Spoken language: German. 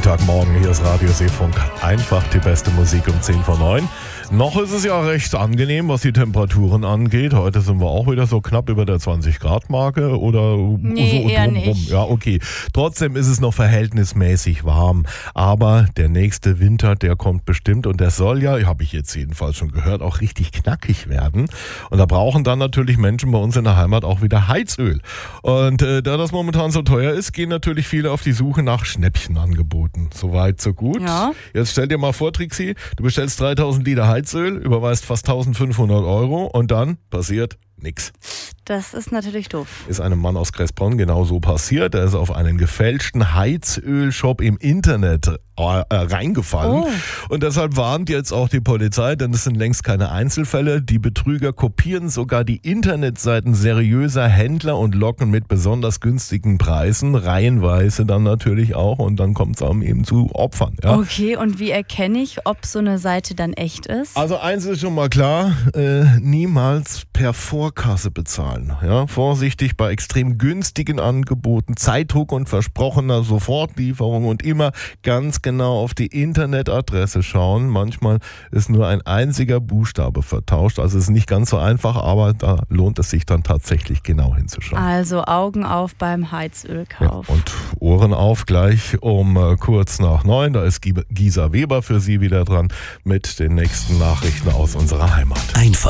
Freitagmorgen, hier ist Radio Seefunk. Einfach die beste Musik um 10 vor 9. Noch ist es ja recht angenehm, was die Temperaturen angeht. Heute sind wir auch wieder so knapp über der 20-Grad-Marke oder nee, so eher drumrum. nicht. Ja, okay. Trotzdem ist es noch verhältnismäßig warm. Aber der nächste Winter, der kommt bestimmt und der soll ja, habe ich jetzt jedenfalls schon gehört, auch richtig knackig werden. Und da brauchen dann natürlich Menschen bei uns in der Heimat auch wieder Heizöl. Und da das momentan so teuer ist, gehen natürlich viele auf die Suche nach Schnäppchenangeboten. Soweit, so gut. Ja. Jetzt stell dir mal vor, Trixie, du bestellst 3000 Liter Heizöl, überweist fast 1500 Euro und dann passiert nix. Das ist natürlich doof. Ist einem Mann aus Kressbronn genau so passiert. Er ist auf einen gefälschten Heizölshop im Internet reingefallen. Oh. Und deshalb warnt jetzt auch die Polizei, denn es sind längst keine Einzelfälle. Die Betrüger kopieren sogar die Internetseiten seriöser Händler und locken mit besonders günstigen Preisen, reihenweise dann natürlich auch. Und dann kommt es eben zu Opfern. Ja? Okay, und wie erkenne ich, ob so eine Seite dann echt ist? Also eins ist schon mal klar, niemals per Vorkasse bezahlen. Ja? Vorsichtig bei extrem günstigen Angeboten, Zeitdruck und versprochener Sofortlieferung und immer ganz genau auf die Internetadresse schauen. Manchmal ist nur ein einziger Buchstabe vertauscht, also es ist nicht ganz so einfach, aber da lohnt es sich dann tatsächlich genau hinzuschauen. Also Augen auf beim Heizölkauf. Ja, und Ohren auf gleich um kurz nach 9. Da ist Gisa Weber für Sie wieder dran mit den nächsten Nachrichten aus unserer Heimat. Einfach